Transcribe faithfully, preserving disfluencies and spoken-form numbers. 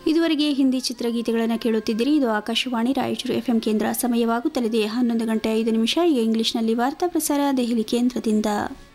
ಇದುವರೆಗೆ ಹಿಂದಿ ಚಿತ್ರಗೀತೆಗಳನ್ನು ಕೇಳುತ್ತಿದ್ದೀರಿ. ಇದು ಆಕಾಶವಾಣಿ ರಾಯಚೂರು ಎಫ್ಎಂ ಕೇಂದ್ರ. ಸಮಯವಾಗುತ್ತಲಿದೆ ಹನ್ನೊಂದು ಗಂಟೆ ಐದು ನಿಮಿಷ. ಈಗ ಇಂಗ್ಲಿಷ್ನಲ್ಲಿ ವಾರ್ತಾ ಪ್ರಸಾರ ದೆಹಲಿ ಕೇಂದ್ರದಿಂದ.